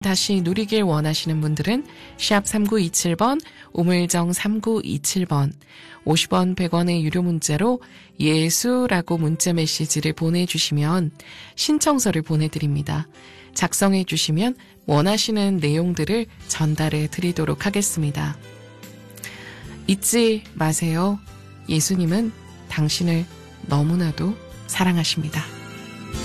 다시 누리길 원하시는 분들은 샵 3927번, 우물정 3927번, 50원 100원의 유료 문자로 예수라고 문자 메시지를 보내주시면 신청서를 보내드립니다. 작성해 주시면 원하시는 내용들을 전달해 드리도록 하겠습니다. 잊지 마세요. 예수님은 당신을 너무나도 사랑하십니다.